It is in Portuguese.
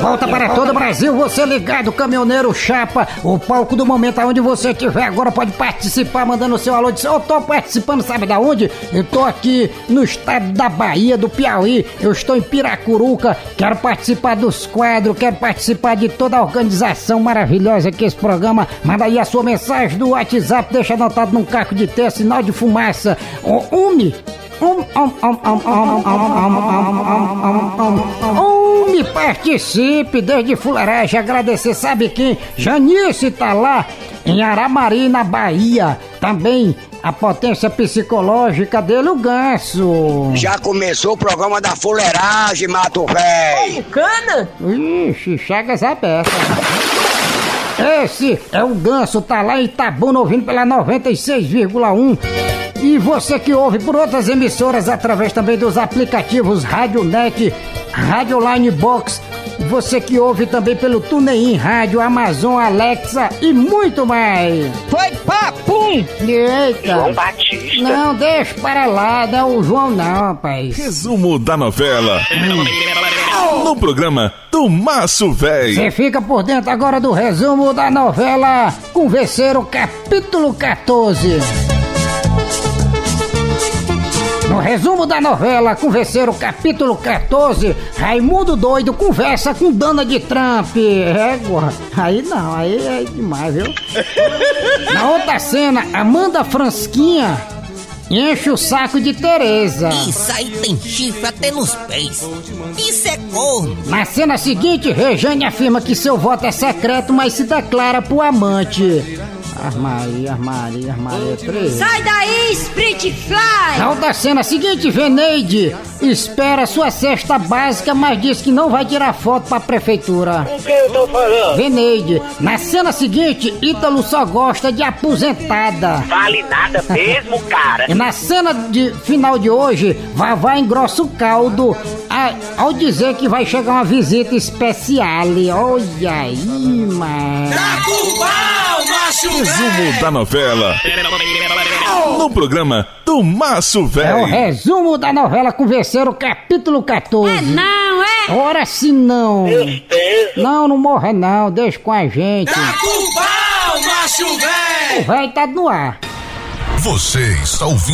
volta para todo o Brasil, você ligado, caminhoneiro chapa, o palco do momento aonde você estiver agora pode participar, mandando o seu alô, diz, eu tô participando, sabe da onde? Eu tô aqui no estado da Bahia, do Piauí, eu estou em Piracuruca, quero participar dos quadros, quero participar de toda a organização maravilhosa que esse programa, manda aí a sua mensagem do WhatsApp, deixa anotado num caco de texto, sinal de fumaça, me participe desde Fuleiragem, agradecer, sabe quem? Janice tá lá em Aramari, na Bahia, também a potência psicológica dele, o Ganso. Já começou o programa da Fuleiragem, Mato Véi. Cana? Ixi, chagas abertas. Esse é o Ganso, tá lá em Itabuna ouvindo pela 96,1. E você que ouve por outras emissoras através também dos aplicativos Radionet, Radioline Box, você que ouve também pelo TuneIn Rádio, Amazon, Alexa e muito mais. Foi papum! Eita! João Batista. Não, deixa para lá, não é o João não, rapaz. Resumo da novela. No programa do Márcio Véi. Você fica por dentro agora do resumo da novela Converseiro, capítulo 14. No resumo da novela Converseiro, capítulo 14, Raimundo doido conversa com Donald Trump. Égua, aí não, aí é demais, viu? Na outra cena, Amanda Fransquinha enche o saco de Tereza. Isso aí tem chifre até nos pés. Isso é corno. Na cena seguinte, Rejane afirma que seu voto é secreto, mas se declara pro amante. Armaria 3. Sai daí, Sprit Fly! Na outra cena seguinte, Veneide espera sua cesta básica, mas diz que não vai tirar foto pra prefeitura. Com quem eu tô falando? Veneide. Na cena seguinte, Ítalo só gosta de aposentada. Vale nada mesmo, cara. E na cena de final de hoje, Vavá engrossa o caldo ao dizer que vai chegar uma visita especial. Olha aí, mano. Resumo da novela. No programa do Márcio Véi. É o resumo da novela Converseiro, capítulo 14. Não, é? Ora se não. Certeza. Não morre não, deixa com a gente. Macho Véi! O véi tá no ar. Você está ouvindo